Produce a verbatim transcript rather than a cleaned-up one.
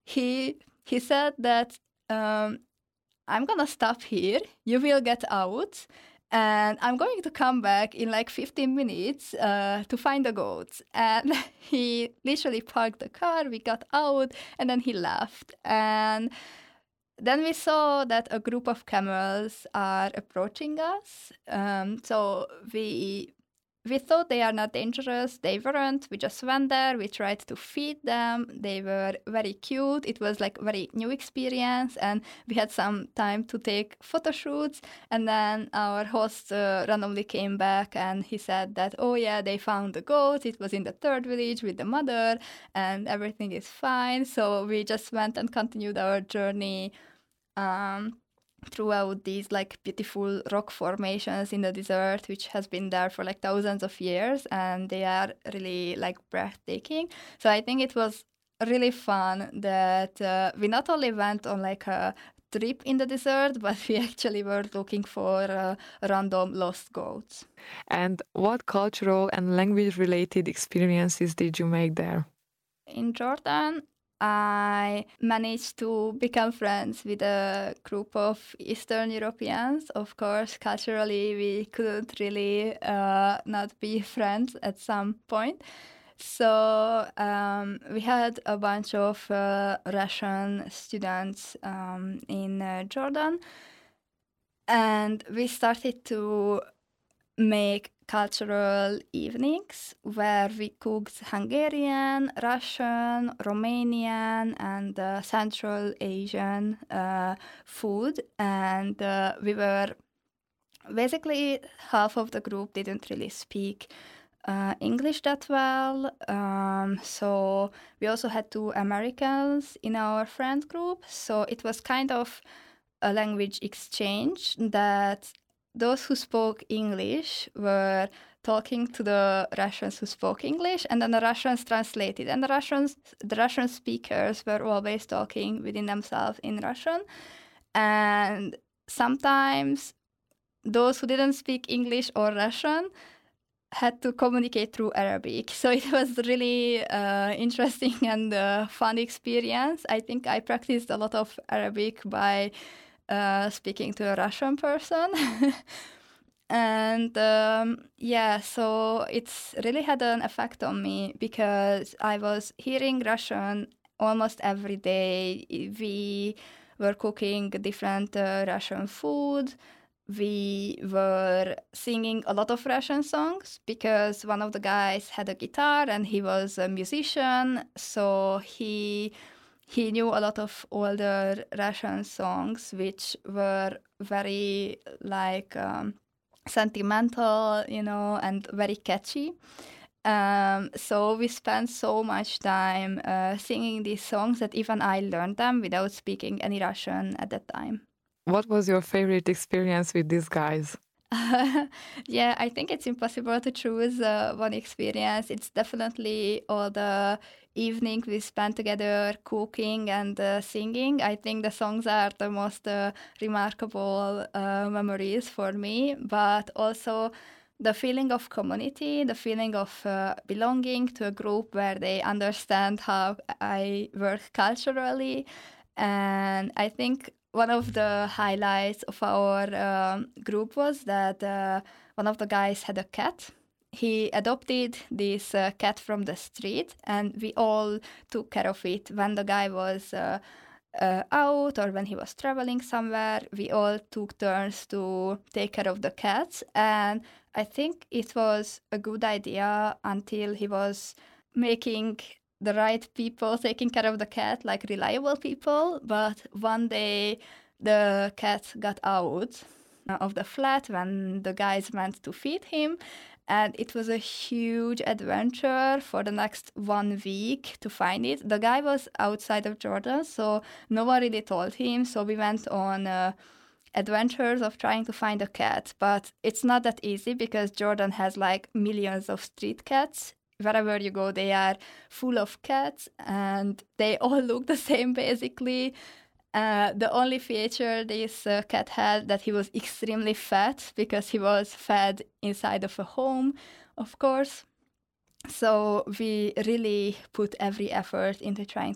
he he said that um, I'm gonna stop here. You will get out, and I'm going to come back in like fifteen minutes uh, to find the goats. And he literally parked the car. We got out, and then he left. And then we saw that a group of camels are approaching us. Um, so we we thought they are not dangerous. They weren't. We just went there. We tried to feed them. They were very cute. It was like a very new experience, and we had some time to take photo shoots. And then our host uh, randomly came back, and he said that, oh yeah, they found the goats. It was in the third village with the mother, and everything is fine. So we just went and continued our journey um, throughout these like beautiful rock formations in the desert, which has been there for like thousands of years, and they are really like breathtaking. So I think it was really fun that uh, we not only went on like a trip in the desert, but we actually were looking for uh, random lost goats. And what cultural and language related experiences did you make there? In Jordan, I managed to become friends with a group of Eastern Europeans. Of course, culturally, we couldn't really uh, not be friends at some point. So um, we had a bunch of uh, Russian students um, in uh, Jordan, and we started to make cultural evenings where we cooked Hungarian, Russian, Romanian, and uh, Central Asian uh, food. And uh, we were basically half of the group didn't really speak uh, English that well. Um, so we also had two Americans in our friend group. So it was kind of a language exchange that those who spoke English were talking to the Russians who spoke English, and then the Russians translated. And the Russians, the Russian speakers were always talking within themselves in Russian. And sometimes those who didn't speak English or Russian had to communicate through Arabic. So it was really uh, interesting and uh, fun experience. I think I practiced a lot of Arabic by Uh, speaking to a Russian person. And um, yeah, so it's really had an effect on me because I was hearing Russian almost every day. We were cooking different uh, Russian food. We were singing a lot of Russian songs because one of the guys had a guitar and he was a musician. So he He knew a lot of older Russian songs, which were very like um, sentimental, you know, and very catchy. Um, so we spent so much time uh, singing these songs that even I learned them without speaking any Russian at that time. What was your favorite experience with these guys? Yeah, I think it's impossible to choose uh, one experience. It's definitely all the evening we spent together cooking and uh, singing. I think the songs are the most uh, remarkable uh, memories for me, but also the feeling of community, the feeling of uh, belonging to a group where they understand how I work culturally. And I think one of the highlights of our um, group was that uh, one of the guys had a cat. He adopted this uh, cat from the street, and we all took care of it. When the guy was uh, uh, out or when he was traveling somewhere, we all took turns to take care of the cats. And I think it was a good idea until he was making the right people taking care of the cat, like reliable people. But one day the cat got out of the flat when the guys went to feed him. And it was a huge adventure for the next one week to find it. The guy was outside of Jordan, so no one really told him. So we went on uh, adventures of trying to find a cat. But it's not that easy because Jordan has like millions of street cats. Wherever you go, they are full of cats, and they all look the same, basically. Uh, the only feature this uh, cat had that he was extremely fat because he was fed inside of a home, of course. So we really put every effort into trying